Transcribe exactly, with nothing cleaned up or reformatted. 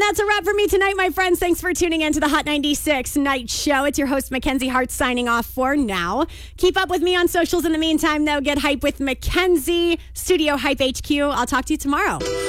that's a wrap for me tonight, my friends. Thanks for tuning in to the Hot ninety-six Night Show. It's your host, Mackenzie Hart, signing off for now. Keep up with me on socials in the meantime, though. Get hype with Mackenzie, Studio Hype H Q. I'll talk to you tomorrow.